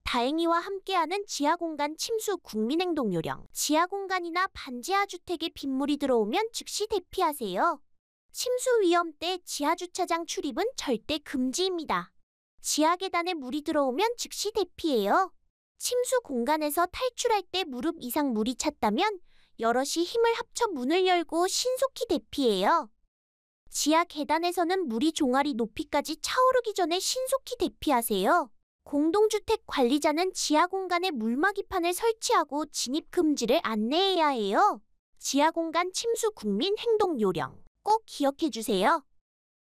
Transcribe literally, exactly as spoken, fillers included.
다행이와 함께하는 지하공간 침수 국민행동 요령. 지하공간이나 반지하 주택에 빗물이 들어오면 즉시 대피하세요. 침수 위험 때 지하주차장 출입은 절대 금지입니다. 지하 계단에 물이 들어오면 즉시 대피해요. 침수 공간에서 탈출할 때 무릎 이상 물이 찼다면 여럿이 힘을 합쳐 문을 열고 신속히 대피해요. 지하 계단에서는 물이 종아리 높이까지 차오르기 전에 신속히 대피하세요. 공동주택 관리자는 지하 공간에 물막이판을 설치하고 진입 금지를 안내해야 해요. 지하 공간 침수 국민 행동 요령 꼭 기억해 주세요.